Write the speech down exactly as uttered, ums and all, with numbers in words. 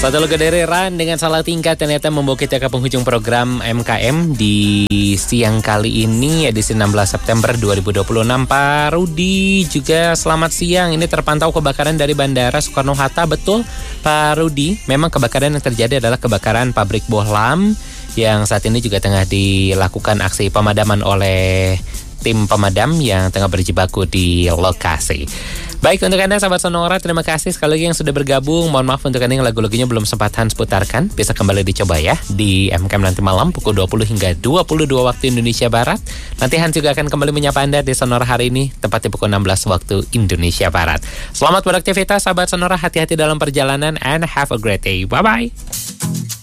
Satu lagu dari Ran dengan Salah Tingkah ternyata membawa kita ke penghujung program M K M di siang kali ini, edisi enam belas September dua ribu dua puluh enam. Pak Rudi juga selamat siang. Ini terpantau kebakaran dari Bandara Soekarno-Hatta. Betul Pak Rudi, memang kebakaran yang terjadi adalah kebakaran pabrik bohlam yang saat ini juga tengah dilakukan aksi pemadaman oleh tim pemadam yang tengah berjibaku di lokasi. Baik, untuk Anda sahabat Sonora, terima kasih sekali lagi yang sudah bergabung. Mohon maaf untuk Anda yang lagu-lagunya belum sempat Hans putarkan. Bisa kembali dicoba ya di M K M nanti malam pukul dua puluh hingga dua puluh dua waktu Indonesia Barat. Nanti Hans juga akan kembali menyapa Anda di Sonora hari ini, tepatnya pukul enam belas waktu Indonesia Barat. Selamat beraktivitas sahabat Sonora, hati-hati dalam perjalanan and have a great day. Bye-bye.